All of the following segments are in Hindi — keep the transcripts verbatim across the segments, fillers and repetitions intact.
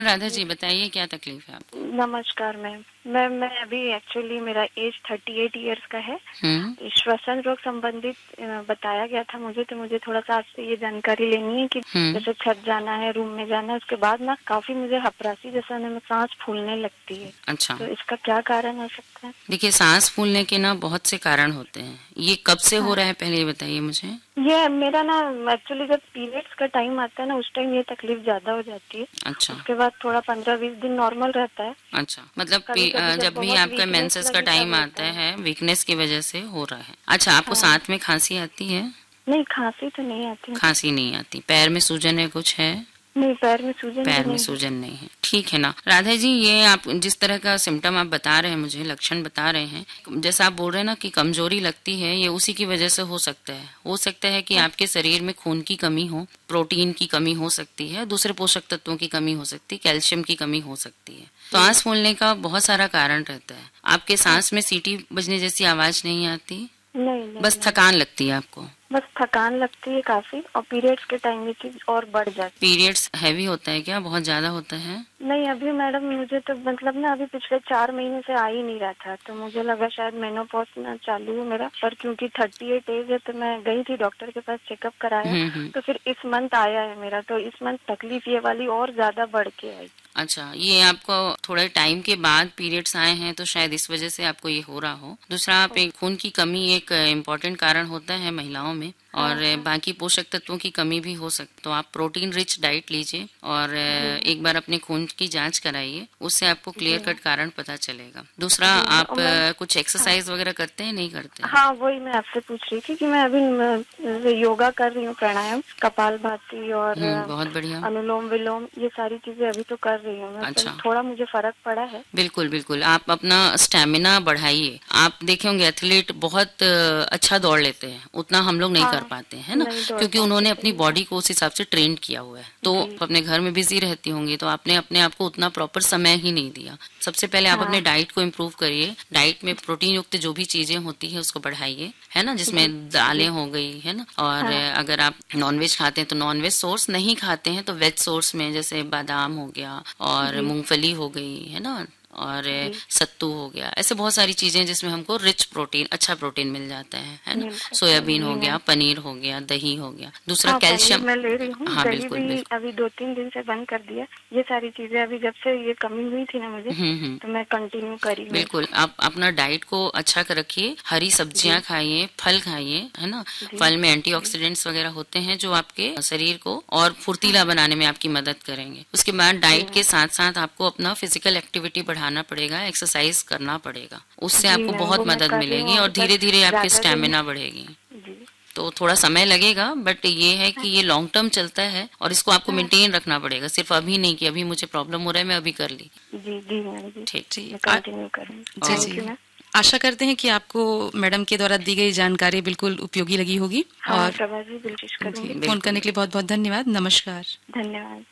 राधा जी बताइए क्या तकलीफ है आपको? नमस्कार मैम। मैम मैं अभी एक्चुअली मेरा एज थर्टी एट इयर्स का है। हम्म श्वसन रोग संबंधित अ, बताया गया था मुझे, तो मुझे थोड़ा सा आपसे ये जानकारी लेनी है कि हम्म जैसे छत जाना है, रूम में जाना है, उसके बाद ना काफी मुझे हपरासी जैसा ना सांस फूलने लगती है। अच्छा, तो इसका क्या कारण हो सकता है? देखिए सांस फूलने के ना बहुत से कारण होते हैं। ये कब से हो हाँ, रहा है पहले ये बताइए मुझे। ये मेरा ना एक्चुअली जब पीरियड्स का टाइम आता है ना, उस टाइम ये तकलीफ ज्यादा हो जाती है। अच्छा उसके बाद थोड़ा पंद्रह बीस दिन नॉर्मल रहता है। अच्छा, मतलब कभी पी- कभी अ, जब जब भी बहुत आपका वीकनेस मेंसेस का लगी तब टाइम होता आता है। है वीकनेस की वजह से हो रहा है। अच्छा, आपको हाँ, साथ में खांसी आती है? नहीं खांसी तो नहीं आती मुझे। खांसी नहीं आती। पैर में सूजन है, कुछ है? नहीं, पैर में सूजन भी पैर में नहीं है। सूजन नहीं है, ठीक है ना राधा जी। ये आप जिस तरह का सिम्टम आप बता रहे हैं, मुझे लक्षण बता रहे हैं, जैसा आप बोल रहे हैं ना कि कमजोरी लगती है, ये उसी की वजह से हो सकता है। हो सकता है कि हाँ, आपके शरीर में खून की कमी हो, प्रोटीन की कमी हो सकती है, दूसरे पोषक तत्वों की कमी हो सकती है, कैल्शियम की कमी हो सकती है। सांस फूलने का बहुत सारा कारण रहता है। आपके हाँ, सांस में सीटी बजने जैसी आवाज नहीं आती? नहीं नहीं बस नहीं। थकान लगती है आपको? बस थकान लगती है काफी, और पीरियड्स के टाइम ये चीज और बढ़ जाती पीरियड्स हैवी होता है क्या, बहुत ज्यादा होता है? है। नहीं अभी मैडम मुझे तो मतलब ना अभी पिछले चार महीने से आ ही नहीं रहा था, तो मुझे लगा शायद मेनोपॉज ना चालू है मेरा, पर क्योंकि थर्टी एट एज है तो मैं गई थी डॉक्टर के पास, चेकअप कराया। हम्म हम्म तो फिर इस मंथ आया है मेरा, तो इस मंथ तकलीफ ये वाली और ज्यादा बढ़ के आई। अच्छा, ये आपको थोड़े टाइम के बाद पीरियड्स आए हैं तो शायद इस वजह से आपको ये हो रहा हो। दूसरा, आप एक खून की कमी एक इम्पोर्टेंट कारण होता है महिलाओं में, हाँ और हाँ। बाकी पोषक तत्वों की कमी भी हो सकती। तो आप प्रोटीन रिच डाइट लीजिए और जी एक बार अपने खून की जांच कराइए, उससे आपको जी क्लियर कट मैम। कारण पता चलेगा। दूसरा, जी मैम, आप और मैम। अ, कुछ हाँ एक्सरसाइज वगैरह करते हैं, नहीं करते हैं? हाँ, वही मैं आपसे पूछ रही थी कि मैं अभी अ, योगा कर रही हूँ, प्राणायाम, कपालभाति और हम्म, अ, बहुत बढ़िया। अनुलोम विलोम, ये सारी चीजें अभी तो कर रही हूँ मैं, तो अच्छा, थोड़ा मुझे फर्क पड़ा है। बिल्कुल बिल्कुल, आप अपना स्टेमिना बढ़ाइए। आप देखे होंगे एथलीट बहुत अ, अच्छा दौड़ लेते हैं, उतना हम लोग नहीं कर हाँ, पाते हैं ना, नहीं दौड़ क्योंकि पाते, उन्होंने अपनी सही है। बॉडी को उस हिसाब से ट्रेन किया हुआ है। तो जी आप अपने घर में बिजी रहती होंगी, तो आपने अपने आप को उतना प्रॉपर समय ही नहीं दिया। सबसे पहले आप अपने हाँ। डाइट को इम्प्रूव करिए। डाइट में प्रोटीन युक्त जो भी चीजें होती है उसको बढ़ाइए, है ना, जी जिसमें दालें जी। हो गई, है ना। और हाँ अ, अगर आप नॉनवेज खाते हैं तो नॉनवेज सोर्स, नहीं खाते हैं तो वेज सोर्स में जैसे बादाम हो गया और जी मूंगफली हो गई, है ना, और जी। सत्तू हो गया। ऐसे बहुत सारी चीजें जिसमें हमको रिच प्रोटीन, अच्छा प्रोटीन मिल जाता है है ना। मिल सकता है, सोयाबीन जी हो गया, मैम। पनीर हो गया, दही हो गया। दूसरा हाँ, पनीर कैल्शियम। मैं ले रही हूँ, हाँ दही बिल्कुल भी बिल्कुल। अभी दो तीन दिन से बंद कर दिया। ये सारी चीजें अभी जब से ये कमी हुई थी ना मुझे, हम्म हम्म तो मैं कंटिन्यू करी हूँ बिल्कुल, इसको। आप अपना डाइट को अच्छा कर रखिए। हरी सब्जियां जी खाइए, फल खाइए, है ना। जी फल में जी। एंटीऑक्सीडेंट्स वगैरह होते हैं जो आपके शरीर को और फुर्तीला हाँ बनाने में आपकी मदद करेंगे। उसके बाद जी डाइट के मैम। साथ साथ आपको अपना फिजिकल एक्टिविटी बढ़ाना पड़ेगा, एक्सरसाइज करना पड़ेगा। उससे जी आपको मैम, वो बहुत मैं मदद कर रही हूँ मिलेगी और अभी, बस धीरे धीरे आपकी ज्यादा भी स्टेमिना नहीं। बढ़ेगी। जी। तो थोड़ा समय लगेगा, बट ये है कि ये लॉन्ग टर्म चलता है और इसको आपको हाँ मेंटेन रखना पड़ेगा। सिर्फ अभी नहीं कि अभी मुझे प्रॉब्लम हो रहा है मैं अभी कर ली। जी जी मैम जी। ठीक। जी मैं आ, कंटिन्यू करूँगी। जी और थैंक यू जी। मैम। आशा करते हैं कि आपको मैडम के द्वारा दी गई जानकारी बिल्कुल उपयोगी लगी होगी। हाँ, और समझ भी बिल्कुल जी, करूँगी। फोन बिल्कुल करने के लिए बहुत बहुत धन्यवाद। नमस्कार। धन्यवाद।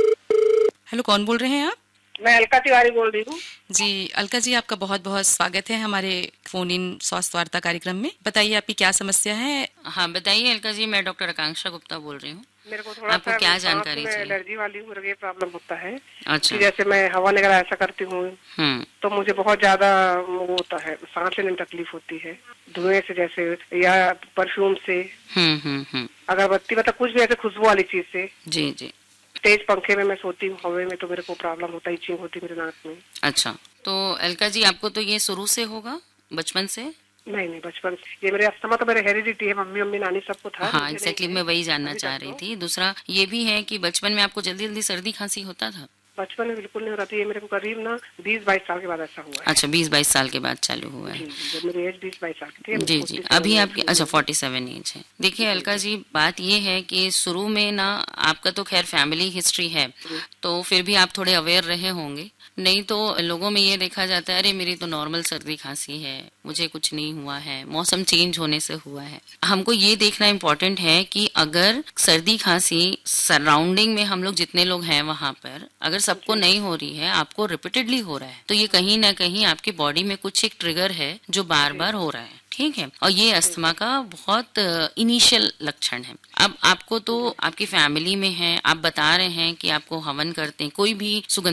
हेलो, कौन बोल रहे हैं आप? मैं अलका तिवारी बोल रही हूँ। जी अलका जी, आपका बहुत बहुत स्वागत है हमारे फोन इन स्वास्थ्य वार्ता कार्यक्रम में। बताइए आपकी क्या समस्या है? हाँ बताइए अलका जी, मैं डॉक्टर आकांक्षा गुप्ता बोल रही हूँ। मेरे को थोड़ा आपको सा क्या सांस जानकारी में चाहिए? एलर्जी वाली मुझे प्रॉब्लम होता है अच्छा। कि जैसे मैं हवा वगैरह ऐसा करती हूँ हम्म तो मुझे बहुत ज्यादा वो होता है, सांस लेने में तकलीफ होती है, धुएं से जैसे, या परफ्यूम से, हम्म हम्म हम्म अगरबत्ती, मतलब कुछ भी ऐसे खुशबू वाली चीज से। जी जी। तेज पंखे में मैं सोती हूँ हवा में तो मेरे को प्रॉब्लम होता है, इचिंग होती है मेरे नाक में। अच्छा, तो अलका जी आपको तो ये शुरू से होगा, बचपन से? नहीं नहीं, बचपन से ये मेरे अस्थमा तो मेरे हेरिडिटी है, मम्मी मम्मी नानी सबको था, हाँ मुझे नहीं एग्जैक्टली, है मैं वही जानना अभी चाह तक रही तो। थी। दूसरा ये भी है कि बचपन में आपको जल्दी जल्दी सर्दी खांसी होता था? बचपन में बिल्कुल नहीं हो रहा था, ये मेरे को करीब ना बीस बाईस साल के बाद ऐसा हुआ है। अच्छा, बीस बाईस साल के बाद चालू हुआ है। जी जी, जब मेरी एज बीस बाईस साल की थी, जी जी, फोर्टी सेवन अभी ईयर्स आपकी की अच्छा हूँ। फोर्टी सेवन एज है। देखिए जी अलका जी जी, बात ये है कि शुरू में ना, आपका तो खैर फैमिली हिस्ट्री है, जी। तो फिर भी आप थोड़े अवेयर रहे होंगे। नहीं तो लोगों में ये देखा जाता है, अरे मेरी तो नॉर्मल सर्दी खांसी है, मुझे कुछ नहीं हुआ है, मौसम चेंज होने से हुआ है। हमको ये देखना इम्पोर्टेंट है कि अगर सर्दी खांसी सराउंडिंग में हम लोग जितने लोग हैं वहां पर अगर सबको नहीं हो रही है, आपको रिपीटेडली हो रहा है, तो ये कहीं ना कहीं आपकी बॉडी में कुछ एक ट्रिगर है जो बार बार हो रहा है। ठीक है। और ये अस्थमा का बहुत इनिशियल लक्षण है। अब आपको तो आपकी फैमिली में है, आप बता रहे हैं कि आपको हवन करते हैं, कोई भी सुगंधित